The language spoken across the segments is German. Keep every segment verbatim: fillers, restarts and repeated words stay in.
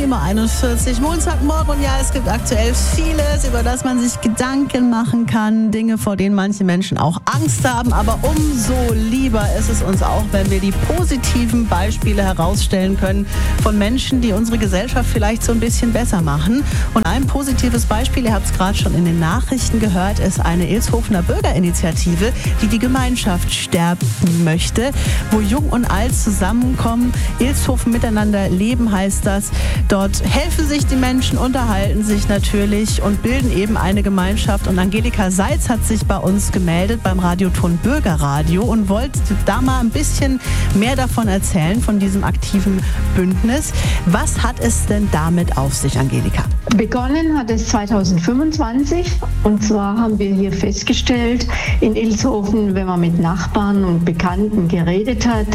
zehn Uhr einundvierzig, Montagmorgen. Und ja, es gibt aktuell vieles, über das man sich Gedanken machen kann. Dinge, vor denen manche Menschen auch Angst haben. Aber umso lieber ist es uns auch, wenn wir die positiven Beispiele herausstellen können von Menschen, die unsere Gesellschaft vielleicht so ein bisschen besser machen. Und ein positives Beispiel, ihr habt es gerade schon in den Nachrichten gehört, ist eine Ilshofener Bürgerinitiative, die die Gemeinschaft stärken möchte, wo Jung und Alt zusammenkommen. Ilshofen miteinander leben heißt das. Dort helfen sich die Menschen, unterhalten sich natürlich und bilden eben eine Gemeinschaft. Und Angelika Seitz hat sich bei uns gemeldet beim Radioton Bürgerradio und wollte da mal ein bisschen mehr davon erzählen, von diesem aktiven Bündnis. Was hat es denn damit auf sich, Angelika? Begonnen hat es zweitausendfünfundzwanzig und zwar haben wir hier festgestellt in Ilshofen, wenn man mit Nachbarn und Bekannten geredet hat,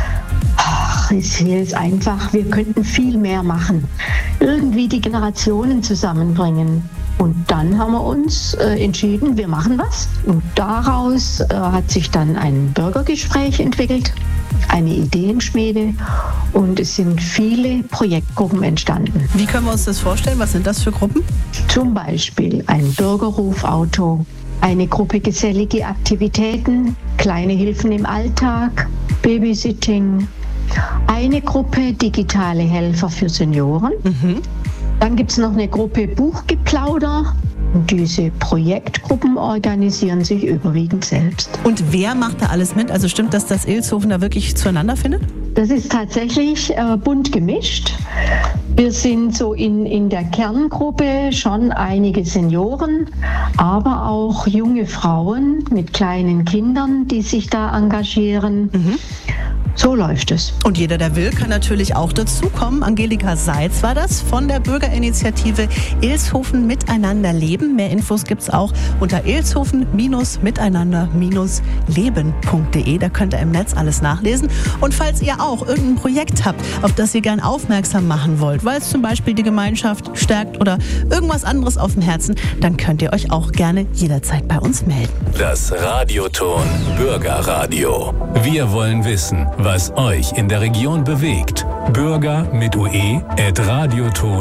ach, hier ist einfach, wir könnten viel mehr machen. Irgendwie die Generationen zusammenbringen. Und dann haben wir uns äh, entschieden, wir machen was. Und daraus äh, hat sich dann ein Bürgergespräch entwickelt, eine Ideenschmiede und es sind viele Projektgruppen entstanden. Wie können wir uns das vorstellen? Was sind das für Gruppen? Zum Beispiel ein Bürgerrufauto, eine Gruppe gesellige Aktivitäten, kleine Hilfen im Alltag, Babysitting, eine Gruppe digitale Helfer für Senioren. Mhm. Dann gibt es noch eine Gruppe Buchgeplauder. Und diese Projektgruppen organisieren sich überwiegend selbst. Und wer macht da alles mit? Also stimmt das, dass Ilshofen da wirklich zueinander findet? Das ist tatsächlich äh, bunt gemischt. Wir sind so in, in der Kerngruppe schon einige Senioren, aber auch junge Frauen mit kleinen Kindern, die sich da engagieren. Mhm. So läuft es. Und jeder, der will, kann natürlich auch dazukommen. Angelika Seitz war das von der Bürgerinitiative Ilshofen Miteinander Leben. Mehr Infos gibt es auch unter ilshofen miteinander leben punkt de. Da könnt ihr im Netz alles nachlesen. Und falls ihr auch irgendein Projekt habt, auf das ihr gern aufmerksam machen wollt, weil es zum Beispiel die Gemeinschaft stärkt oder irgendwas anderes auf dem Herzen, dann könnt ihr euch auch gerne jederzeit bei uns melden. Das Radioton Bürgerradio. Wir wollen wissen, was euch in der Region bewegt. Bürger mit ue at radioton